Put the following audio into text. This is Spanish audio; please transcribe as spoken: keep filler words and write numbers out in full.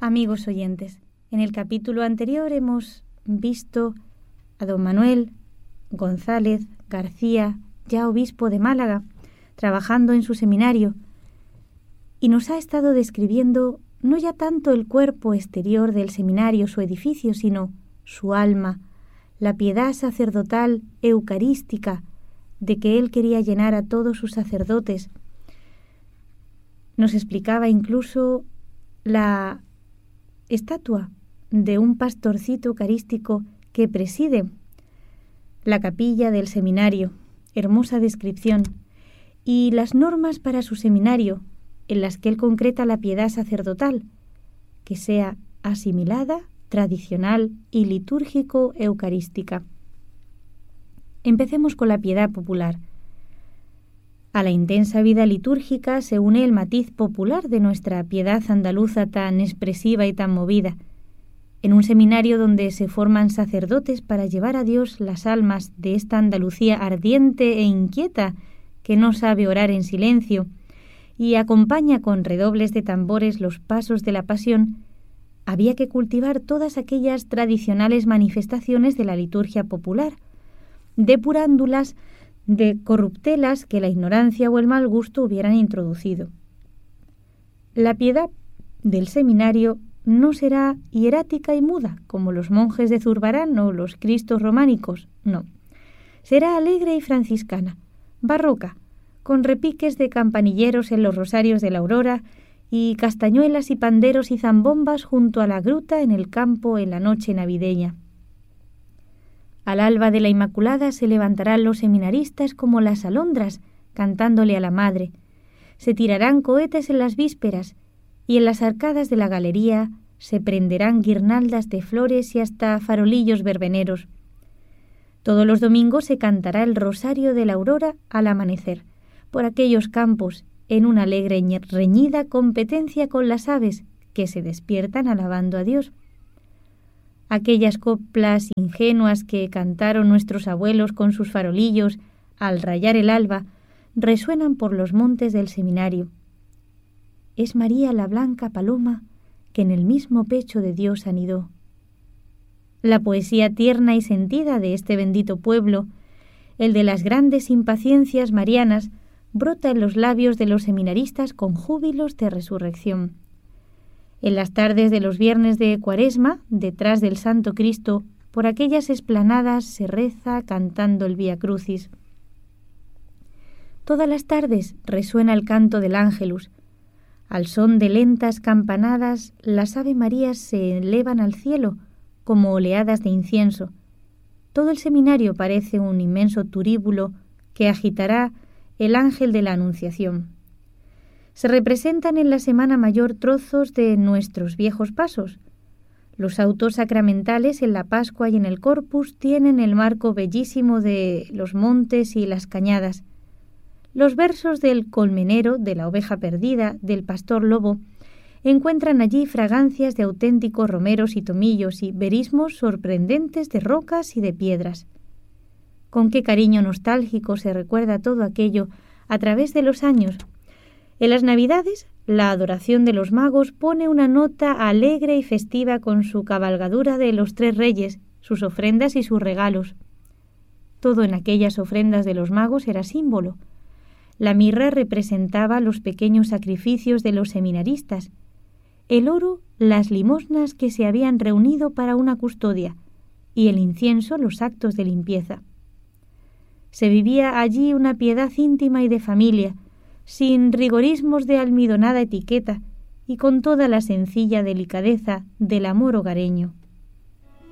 Amigos oyentes, en el capítulo anterior hemos visto a don Manuel González García, ya obispo de Málaga, trabajando en su seminario, y nos ha estado describiendo no ya tanto el cuerpo exterior del seminario, su edificio, sino su alma, la piedad sacerdotal eucarística de que él quería llenar a todos sus sacerdotes. Nos explicaba incluso la estatua de un pastorcito eucarístico que preside la capilla del seminario, hermosa descripción, y las normas para su seminario, en las que él concreta la piedad sacerdotal, que sea asimilada, tradicional y litúrgico-eucarística. Empecemos con la piedad popular. A la intensa vida litúrgica se une el matiz popular de nuestra piedad andaluza tan expresiva y tan movida. En un seminario donde se forman sacerdotes para llevar a Dios las almas de esta Andalucía ardiente e inquieta que no sabe orar en silencio y acompaña con redobles de tambores los pasos de la pasión, había que cultivar todas aquellas tradicionales manifestaciones de la liturgia popular, depurándolas de corruptelas que la ignorancia o el mal gusto hubieran introducido. La piedad del seminario no será hierática y muda, como los monjes de Zurbarán o los cristos románicos, no. Será alegre y franciscana, barroca, con repiques de campanilleros en los rosarios de la aurora y castañuelas y panderos y zambombas junto a la gruta en el campo en la noche navideña. Al alba de la Inmaculada se levantarán los seminaristas como las alondras, cantándole a la Madre. Se tirarán cohetes en las vísperas, y en las arcadas de la galería se prenderán guirnaldas de flores y hasta farolillos verbeneros. Todos los domingos se cantará el rosario de la aurora al amanecer, por aquellos campos, en una alegre reñida competencia con las aves que se despiertan alabando a Dios. Aquellas coplas ingenuas que cantaron nuestros abuelos con sus farolillos al rayar el alba resuenan por los montes del seminario. Es María la blanca paloma que en el mismo pecho de Dios anidó. La poesía tierna y sentida de este bendito pueblo, el de las grandes impaciencias marianas, brota en los labios de los seminaristas con júbilos de resurrección. En las tardes de los viernes de Cuaresma, detrás del Santo Cristo, por aquellas esplanadas se reza cantando el Vía Crucis. Todas las tardes resuena el canto del Ángelus. Al son de lentas campanadas, las Ave Marías se elevan al cielo como oleadas de incienso. Todo el seminario parece un inmenso turíbulo que agitará el ángel de la Anunciación. Se representan en la Semana Mayor trozos de nuestros viejos pasos. Los autos sacramentales en la Pascua y en el Corpus tienen el marco bellísimo de los montes y las cañadas. Los versos del colmenero, de la oveja perdida, del pastor lobo, encuentran allí fragancias de auténticos romeros y tomillos y verismos sorprendentes de rocas y de piedras. Con qué cariño nostálgico se recuerda todo aquello a través de los años. En las Navidades, la adoración de los magos pone una nota alegre y festiva con su cabalgadura de los tres reyes, sus ofrendas y sus regalos. Todo en aquellas ofrendas de los magos era símbolo. La mirra representaba los pequeños sacrificios de los seminaristas, el oro las limosnas que se habían reunido para una custodia y el incienso los actos de limpieza. Se vivía allí una piedad íntima y de familia, sin rigorismos de almidonada etiqueta y con toda la sencilla delicadeza del amor hogareño.